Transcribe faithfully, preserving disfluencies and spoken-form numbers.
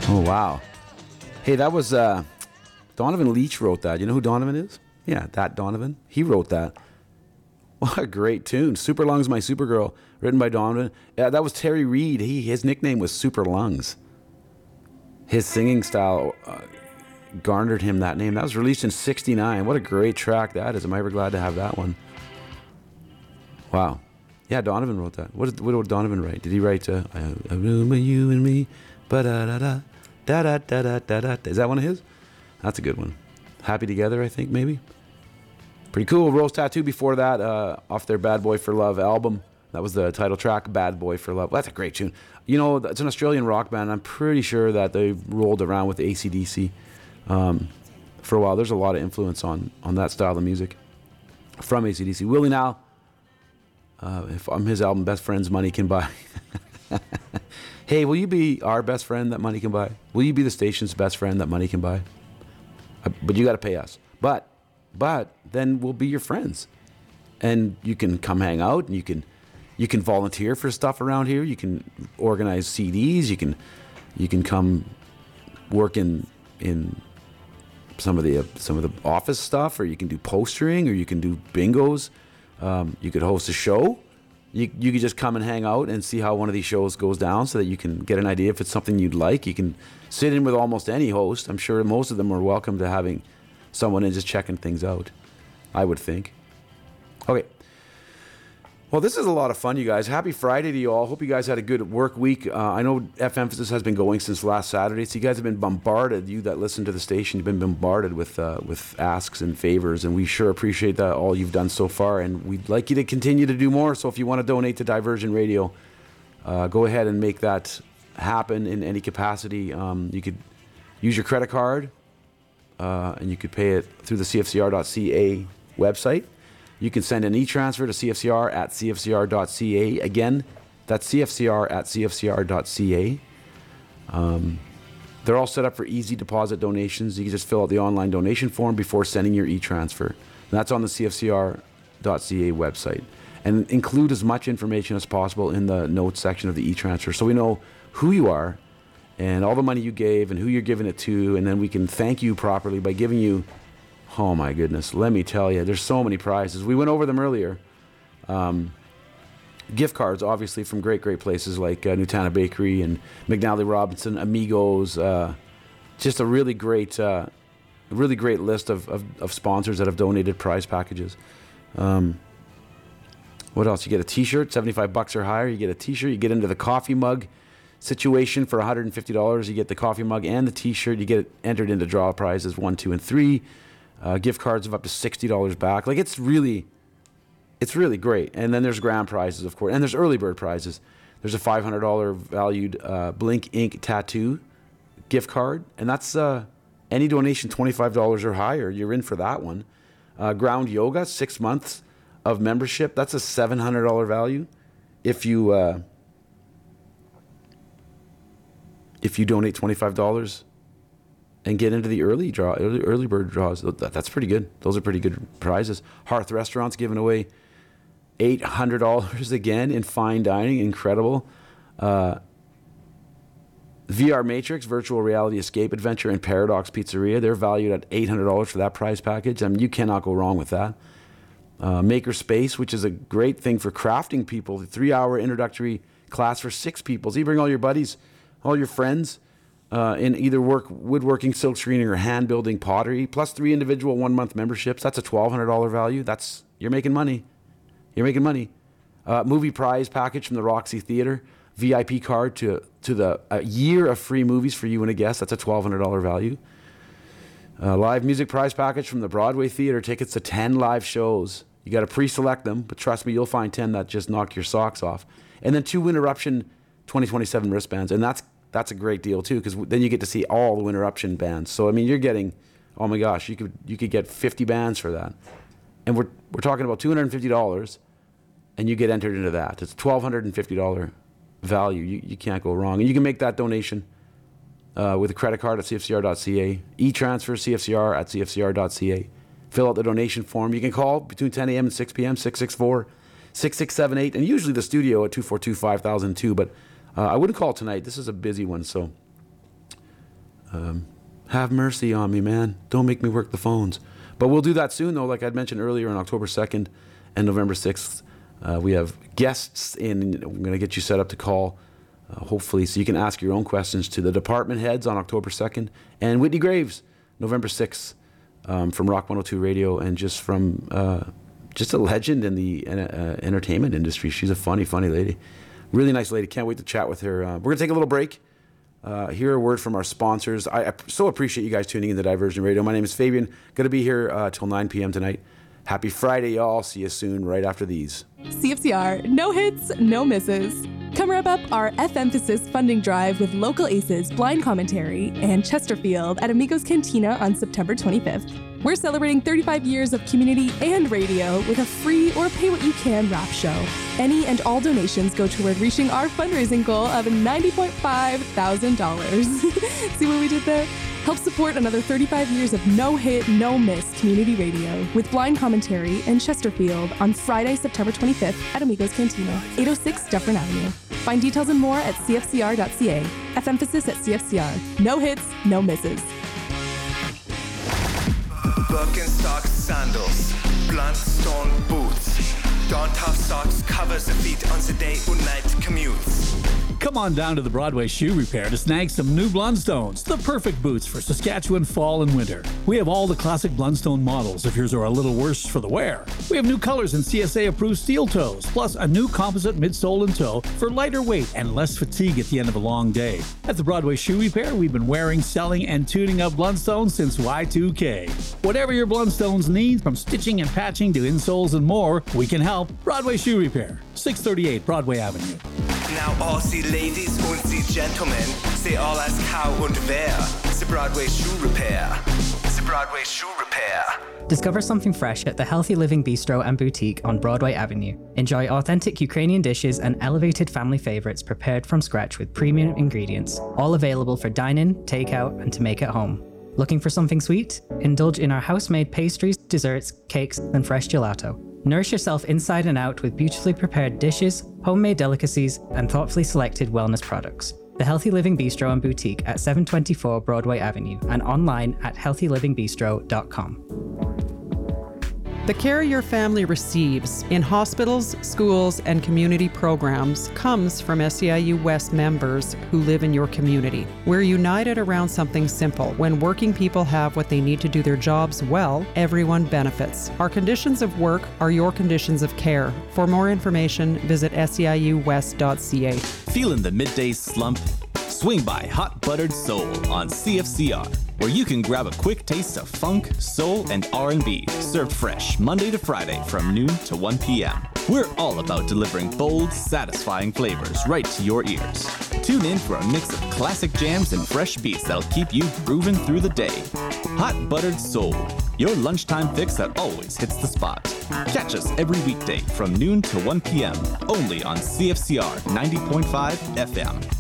Oh, wow. Hey, that was uh, Donovan Leitch wrote that. You know who Donovan is? Yeah, that Donovan. He wrote that. What a great tune. Super Lungs, My Supergirl, written by Donovan. Uh, that was Terry Reid. He, his nickname was Super Lungs. His singing style uh, garnered him that name. That was released in sixty-nine. What a great track that is. Am I ever glad to have that one? Wow. Yeah, Donovan wrote that. What did, what did Donovan write? Did he write uh, a room of you and me? Ba-da-da-da. Da-da-da-da-da-da. Is that one of his? That's a good one. Happy Together, I think, maybe. Pretty cool. Rose Tattoo before that, uh, off their Bad Boy for Love album. That was the title track, Bad Boy for Love. That's a great tune. You know, it's an Australian rock band. I'm pretty sure that they rolled around with A C D C um, for a while. There's a lot of influence on, on that style of music from A C D C. Willie Now, uh, if on his album, Best Friends Money Can Buy. Hey, will you be our best friend that money can buy? Will you be the station's best friend that money can buy? Uh, but you got to pay us. But, but then we'll be your friends, and you can come hang out, and you can, you can volunteer for stuff around here. You can organize C Ds. You can, you can come work in in some of the uh, some of the office stuff, or you can do postering, or you can do bingos. Um, you could host a show. You you could just come and hang out and see how one of these shows goes down, so that you can get an idea if it's something you'd like. You can sit in with almost any host. I'm sure most of them are welcome to having someone in just checking things out, I would think. Okay. Well, this is a lot of fun, you guys. Happy Friday to you all. Hope you guys had a good work week. Uh, I know F Emphasis has been going since last Saturday, so you guys have been bombarded. You that listen to the station, you've been bombarded with uh, with asks and favors, and we sure appreciate that, all you've done so far, and we'd like you to continue to do more. So if you want to donate to Diversion Radio, uh, go ahead and make that happen in any capacity. Um, you could use your credit card, uh, and you could pay it through the C F C R dot C A website. You can send an e-transfer to C F C R at C F C R dot C A. Again, that's C F C R at C F C R dot C A. Um, they're all set up for easy deposit donations. You can just fill out the online donation form before sending your e-transfer. And that's on the C F C R dot C A website. And include as much information as possible in the notes section of the e-transfer, so we know who you are and all the money you gave and who you're giving it to, and then we can thank you properly by giving you, oh my goodness, let me tell you, there's so many prizes. We went over them earlier. Um, gift cards, obviously, from great, great places like uh, Nutana Bakery and McNally Robinson, Amigos. Uh, just a really great, uh, really great list of, of, of sponsors that have donated prize packages. Um, what else? You get a T-shirt, seventy-five bucks or higher. You get a T-shirt. You get into the coffee mug situation for one hundred fifty dollars. You get the coffee mug and the T-shirt. You get entered into draw prizes one, two, and three. Uh, gift cards of up to sixty dollars back. Like, it's really, it's really great. And then there's grand prizes, of course. And there's early bird prizes. There's a five hundred dollars valued uh, Blink Ink tattoo gift card. And that's uh, any donation twenty-five dollars or higher. You're in for that one. Uh, Ground Yoga, six months of membership. That's a seven hundred dollars value. If you, uh, if you donate twenty-five dollars and get into the early draw, early, early bird draws. That, that's pretty good. Those are pretty good prizes. Hearth Restaurants giving away eight hundred dollars again in fine dining. Incredible. Uh, V R Matrix, Virtual Reality Escape Adventure, and Paradox Pizzeria. They're valued at eight hundred dollars for that prize package. I mean, you cannot go wrong with that. Uh, Makerspace, which is a great thing for crafting people. The three-hour introductory class for six people. So you bring all your buddies, all your friends, Uh, in either work woodworking, silk screening, or hand building pottery, plus three individual one month memberships. That's a twelve hundred dollars value. That's you're making money. You're making money. Uh, movie prize package from the Roxy Theater, V I P card to to the a year of free movies for you and a guest. That's a twelve hundred dollars value. Uh, live music prize package from the Broadway Theater, tickets to ten live shows. You got to pre-select them, but trust me, you'll find ten that just knock your socks off. And then two Wind Eruption twenty twenty-seven wristbands, and that's That's a great deal too, because then you get to see all the Wind Eruption bands. So I mean, you're getting, oh my gosh, you could you could get fifty bands for that, and we're we're talking about two hundred fifty dollars, and you get entered into that. It's twelve hundred fifty dollars value. You you can't go wrong, and you can make that donation uh, with a credit card at C F C R dot C A, e-transfer C F C R at C F C R dot C A. Fill out the donation form. You can call between ten a.m. and six p.m. six six four, six six seven eight, and usually the studio at two four two, five thousand two, but. Uh, I wouldn't call tonight. This is a busy one, so Um, have mercy on me, man. Don't make me work the phones. But we'll do that soon, though. Like I'd mentioned earlier, on October second and November sixth, uh, we have guests in. We're going to get you set up to call, uh, hopefully, so you can ask your own questions to the department heads on October second. And Whitney Graves, November sixth, um, from Rock one oh two Radio, and just from uh, just a legend in the uh, entertainment industry. She's a funny, funny lady. Really nice lady. Can't wait to chat with her. Uh, we're going to take a little break. Uh, hear a word from our sponsors. I, I so appreciate you guys tuning in to Diversion Radio. My name is Fabian. Going to be here uh, till nine p.m. tonight. Happy Friday, y'all. See you soon right after these. C F C R, no hits, no misses. Come wrap up our F-Emphasis funding drive with local aces, blind commentary, and Chesterfield at Amigos Cantina on September twenty-fifth. We're celebrating thirty-five years of community and radio with a free or pay-what-you-can rap show. Any and all donations go toward reaching our fundraising goal of ninety point five thousand dollars. See what we did there? Help support another thirty-five years of no-hit, no-miss community radio with blind commentary and Chesterfield on Friday, September twenty-fifth at Amigos Cantina, eight oh six Dufferin Avenue. Find details and more at c f c r dot c a. F-Emphasis at C F C R. No hits, no misses. Birkenstock sandals, Blundstone boots, Dawn Tough socks covers the feet on the day or night commutes. Come on down to the Broadway Shoe Repair to snag some new Blundstones, the perfect boots for Saskatchewan fall and winter. We have all the classic Blundstone models if yours are a little worse for the wear. We have new colors in C S A-approved steel toes, plus a new composite midsole and toe for lighter weight and less fatigue at the end of a long day. At the Broadway Shoe Repair, we've been wearing, selling, and tuning up Blundstones since Y two K. Whatever your Blundstones need, from stitching and patching to insoles and more, we can help. Broadway Shoe Repair, six thirty-eight Broadway Avenue. Now all the ladies und the gentlemen, they all ask how und wer. The Broadway Shoe Repair. The Broadway Shoe Repair. Discover something fresh at the Healthy Living Bistro and Boutique on Broadway Avenue. Enjoy authentic Ukrainian dishes and elevated family favorites prepared from scratch with premium ingredients, all available for dine-in, takeout, and to make at home. Looking for something sweet? Indulge in our house-made pastries, desserts, cakes, and fresh gelato. Nourish yourself inside and out with beautifully prepared dishes, homemade delicacies, and thoughtfully selected wellness products. The Healthy Living Bistro and Boutique at seven twenty-four Broadway Avenue and online at healthy living bistro dot com. The care your family receives in hospitals, schools, and community programs comes from S E I U West members who live in your community. We're united around something simple. When working people have what they need to do their jobs well, everyone benefits. Our conditions of work are your conditions of care. For more information, visit S E I U west dot c a. Feeling the midday slump? Swing by Hot Buttered Soul on C F C R, where you can grab a quick taste of funk, soul, and R and B, served fresh Monday to Friday from noon to one p.m. We're all about delivering bold, satisfying flavors right to your ears. Tune in for a mix of classic jams and fresh beats that'll keep you grooving through the day. Hot Buttered Soul, your lunchtime fix that always hits the spot. Catch us every weekday from noon to one p.m. only on C F C R ninety point five F M.